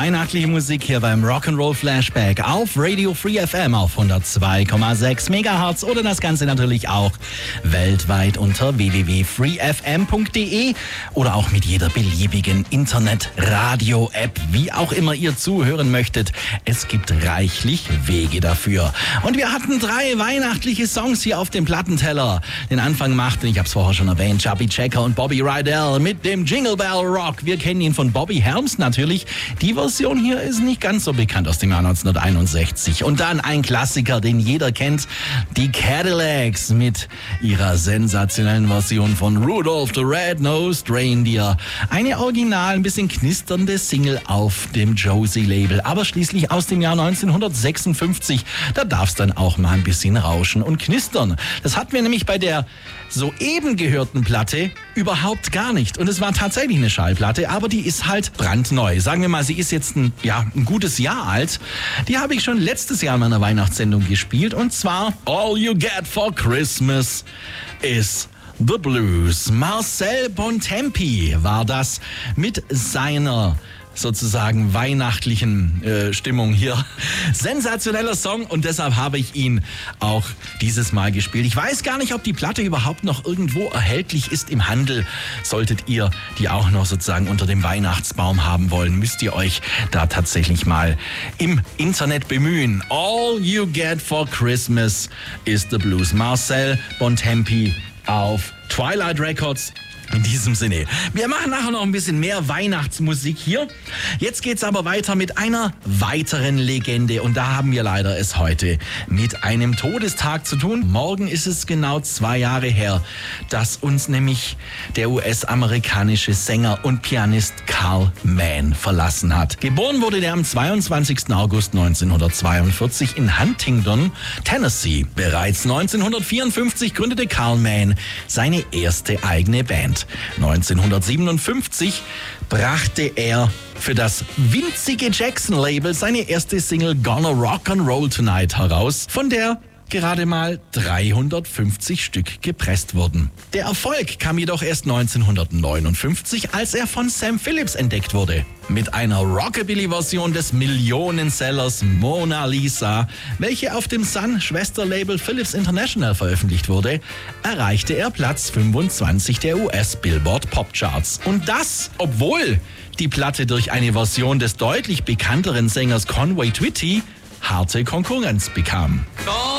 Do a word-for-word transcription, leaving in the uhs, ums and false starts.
Weihnachtliche Musik hier beim Rock'n'Roll Flashback auf Radio Free F M auf hundertzwei Komma sechs Megahertz oder das Ganze natürlich auch weltweit unter w w w punkt free f m punkt d e oder auch mit jeder beliebigen Internet-Radio-App, wie auch immer ihr zuhören möchtet. Es gibt reichlich Wege dafür. Und wir hatten drei weihnachtliche Songs hier auf dem Plattenteller. Den Anfang machten, ich habe es vorher schon erwähnt, Chubby Checker und Bobby Rydell mit dem Jingle Bell Rock. Wir kennen ihn von Bobby Helms natürlich. Die Version hier ist nicht ganz so bekannt aus dem Jahr neunzehnhunderteinundsechzig. Und dann ein Klassiker, den jeder kennt, die Cadillacs mit ihrer sensationellen Version von Rudolph the Red-Nosed Reindeer. Eine original, ein bisschen knisternde Single auf dem Josie-Label, aber schließlich aus dem Jahr neunzehnhundertsechsundfünfzig. Da darf es dann auch mal ein bisschen rauschen und knistern. Das hatten wir nämlich bei der soeben gehörten Platte überhaupt gar nicht. Und es war tatsächlich eine Schallplatte, aber die ist halt brandneu. Sagen wir mal, sie ist jetzt ein, ja, ein gutes Jahr alt. Die habe ich schon letztes Jahr in meiner Weihnachtssendung gespielt. Und zwar All You Get for Christmas is The Blues. Marcel Bontempi war das mit seiner sozusagen weihnachtlichen äh, Stimmung hier. Sensationeller Song und deshalb habe ich ihn auch dieses Mal gespielt. Ich weiß gar nicht, ob die Platte überhaupt noch irgendwo erhältlich ist im Handel. Solltet ihr die auch noch sozusagen unter dem Weihnachtsbaum haben wollen, müsst ihr euch da tatsächlich mal im Internet bemühen. All You Get for Christmas is the Blues. Marcel Bontempi auf Twilight Records. In diesem Sinne, wir machen nachher noch ein bisschen mehr Weihnachtsmusik hier. Jetzt geht's aber weiter mit einer weiteren Legende und da haben wir leider es heute mit einem Todestag zu tun. Morgen ist es genau zwei Jahre her, dass uns nämlich der U S-amerikanische Sänger und Pianist Carl Mann verlassen hat. Geboren wurde der am zweiundzwanzigsten August neunzehnhundertzweiundvierzig in Huntingdon, Tennessee. Bereits neunzehnhundertvierundfünfzig gründete Carl Mann seine erste eigene Band. neunzehnhundertsiebenundfünfzig brachte er für das winzige Jackson-Label seine erste Single Gonna Rock'n'Roll Tonight heraus, von der gerade mal dreihundertfünfzig Stück gepresst wurden. Der Erfolg kam jedoch erst neunzehnhundertneunundfünfzig, als er von Sam Phillips entdeckt wurde. Mit einer Rockabilly-Version des Millionensellers Mona Lisa, welche auf dem Sun-Schwesterlabel Phillips International veröffentlicht wurde, erreichte er Platz fünfundzwanzig der U S-Billboard Popcharts. Und das, obwohl die Platte durch eine Version des deutlich bekannteren Sängers Conway Twitty harte Konkurrenz bekam.